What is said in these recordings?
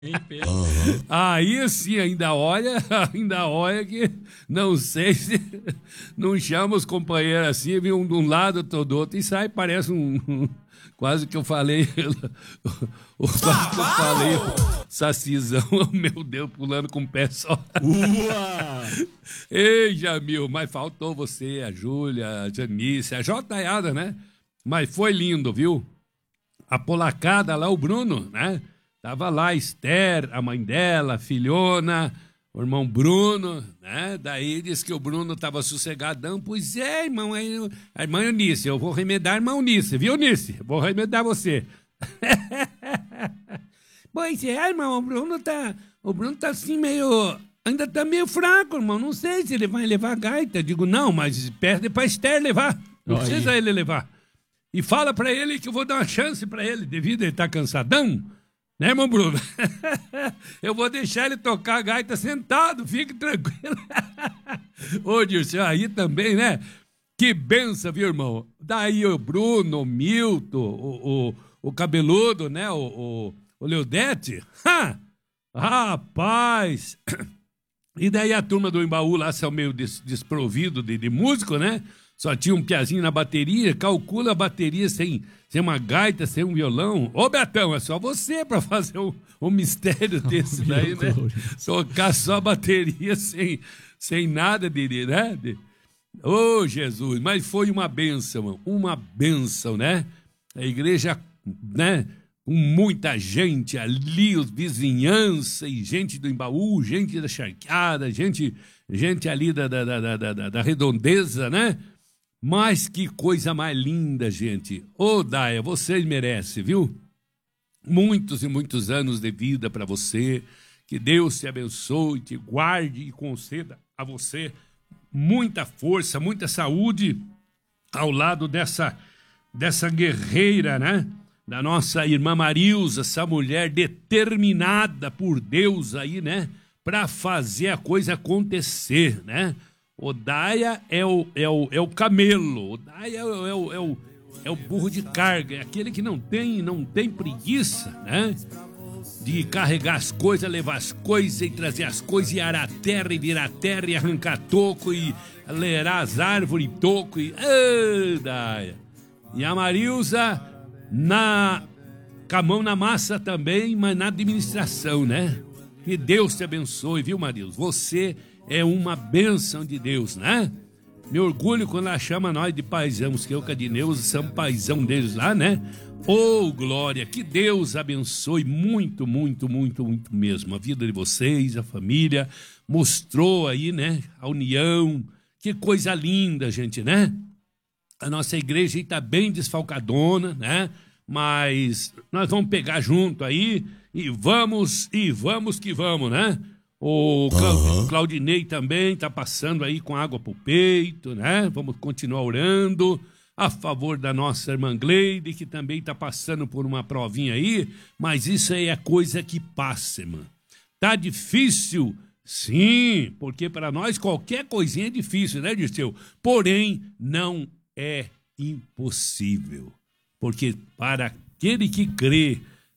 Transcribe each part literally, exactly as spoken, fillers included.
Uhum. Aí sim, ainda olha, ainda olha que não sei se não chama os companheiros assim, vem um de um lado, outro do outro, e sai, parece um, um quase que eu falei, o quase que eu falei, sacizão, meu Deus, pulando com o pé só. Ua! Ei, Jamil, mas faltou você, a Júlia, a Janice, a Jotaiada, né? Mas foi lindo, viu? A polacada lá, o Bruno, né? Tava lá a Esther, a mãe dela, a filhona, o irmão Bruno, né? Daí disse que o Bruno tava sossegadão. Pois é, irmão, aí, a irmã Eunice, eu vou remedar a irmã Eunice, viu, Eunice? Vou remedar você. Pois é, irmão, o Bruno tá, o Bruno tá assim meio, ainda tá meio fraco, irmão. Não sei se ele vai levar a gaita. Eu digo, não, mas pede pra Esther levar. Não Aí. precisa ele levar. E fala pra ele que eu vou dar uma chance pra ele, devido a ele estar cansadão. Né, irmão Bruno? Eu vou deixar ele tocar a gaita sentado, fique tranquilo. Ô, Dirceu, aí também, né? Que benção, viu, irmão? Daí o Bruno, o Milton, o, o, o cabeludo, né? O, o, o Leodete. Ha! Rapaz! E daí a turma do Embaú lá são meio des, desprovido de, de músico, né? Só tinha um piazinho na bateria, calcula a bateria sem, sem uma gaita, sem um violão. Ô, Betão, é só você para fazer um, um mistério desse daí, né? Tocar só a bateria sem, sem nada de, né? De... Ô, Jesus, mas foi uma bênção, uma bênção, né? A igreja, né? Com muita gente ali, os vizinhança e gente do Embaú, gente da Charqueada, gente, gente ali da, da, da, da, da, da Redondeza, né? Mas que coisa mais linda, gente. Ô, Daia, vocês merecem, viu? Muitos e muitos anos de vida para você. Que Deus te abençoe, te guarde e conceda a você muita força, muita saúde ao lado dessa, dessa guerreira, né? Da nossa irmã Marilza, essa mulher determinada por Deus aí, né? Para fazer a coisa acontecer, né? O Daia é o, é o, é o camelo, o Daia é o, é, o, é, o, é o burro de carga, é aquele que não tem, não tem preguiça, né? De carregar as coisas, levar as coisas e trazer as coisas, e arar a terra, e virar a terra, e arrancar toco, e lerar as árvores, e toco, e... Ah, Daia! E a Marilza, na... com a mão na massa também, mas na administração, né? Que Deus te abençoe, viu, Marilza? Você... é uma bênção de Deus, né? Me orgulho quando ela chama nós de paisãos, que eu e a Dineuza somos paisão deles lá, né? Ô, oh, glória, que Deus abençoe muito, muito, muito, muito mesmo. A vida de vocês, a família, mostrou aí, né? A união, que coisa linda, gente, né? A nossa igreja aí tá bem desfalcadona, né? Mas nós vamos pegar junto aí e vamos, e vamos que vamos, né? O Uhum. Claudinei também está passando aí com água pro peito, né? Vamos continuar orando a favor da nossa irmã Gleide, que também está passando por uma provinha aí, mas isso aí é coisa que passa, irmã. Tá difícil? Sim, porque para nós qualquer coisinha é difícil, né, Dirceu? Porém, não é impossível, porque para aquele que crê,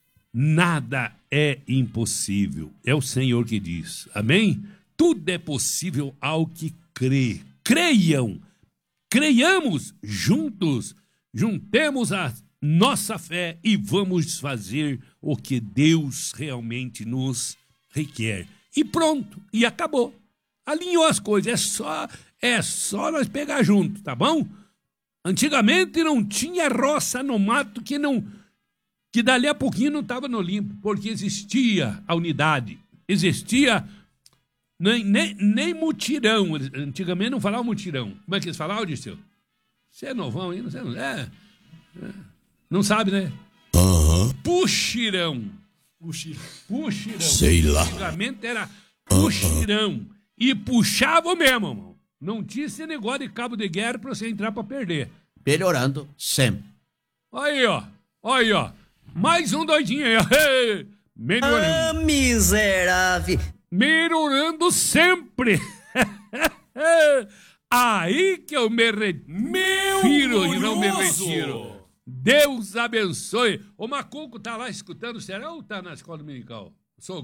nada é impossível. É o Senhor que diz. Amém? Tudo é possível ao que crê. Creiam. Creiamos juntos. Juntemos a nossa fé e vamos fazer o que Deus realmente nos requer. E pronto. E acabou. Alinhou as coisas. É só, é só nós pegar junto, tá bom? Antigamente não tinha roça no mato que não... que dali a pouquinho não estava no limpo, porque existia a unidade, existia nem, nem, nem mutirão. Antigamente não falava mutirão. Como é que eles falavam, Dirceu? Você é novão aí? Não, sei, é, é, não sabe, né? Aham. Uhum. Puxirão. Puxirão. Puxirão. Sei lá. Antigamente era puxirão. Uhum. E puxava mesmo, irmão. Não tinha esse negócio de cabo de guerra para você entrar para perder. Melhorando sempre. Aí, ó. Aí, ó. Mais um doidinho aí, ó. Melhorando. Ah, miserável. Melhorando sempre. Aí que eu me retiro e não me retiro. Deus abençoe. O Macuco tá lá escutando, será ou tá na escola dominical?